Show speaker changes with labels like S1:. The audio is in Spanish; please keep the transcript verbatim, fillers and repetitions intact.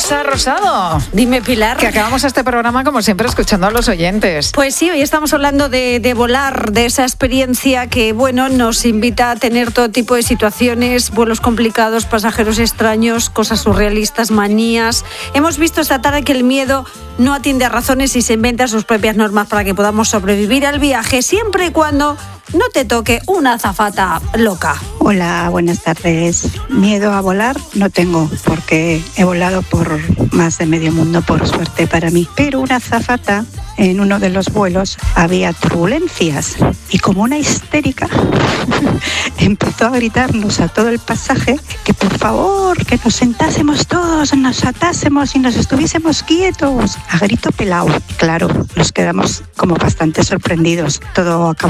S1: Rosa Rosado.
S2: Dime, Pilar.
S1: Que acabamos este programa, como siempre, escuchando a los oyentes.
S2: Pues sí, hoy estamos hablando de, de volar, de esa experiencia que, bueno, nos invita a tener todo tipo de situaciones, vuelos complicados, pasajeros extraños, cosas surrealistas, manías. Hemos visto esta tarde que el miedo no atiende a razones y se inventa sus propias normas para que podamos sobrevivir al viaje, siempre y cuando no te toque una azafata loca.
S3: Hola, buenas tardes. Miedo a volar no tengo, porque he volado por más de medio mundo, por suerte para mí. Pero una azafata, en uno de los vuelos había turbulencias y como una histérica empezó a gritarnos a todo el pasaje que por favor, que nos sentásemos todos, nos atásemos y nos estuviésemos quietos, a grito pelado. Claro, nos quedamos como bastante sorprendidos. Todo acabó